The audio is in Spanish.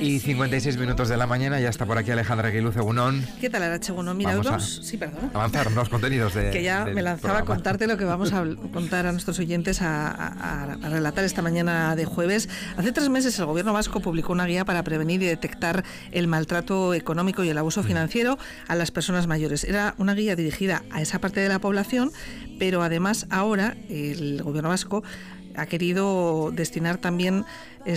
7:56 de la mañana, ya está por aquí Alejandra Aguiluz, Egunon. ¿Qué tal, Arache? Bueno, mira, avanzar los contenidos de que ya me lanzaba programa. A contarte lo que vamos a contar a nuestros oyentes, a relatar esta mañana de jueves. Hace 3 meses el Gobierno vasco publicó una guía para prevenir y detectar el maltrato económico y el abuso financiero a las personas mayores. Era una guía dirigida a esa parte de la población, pero además ahora el Gobierno vasco ha querido destinar también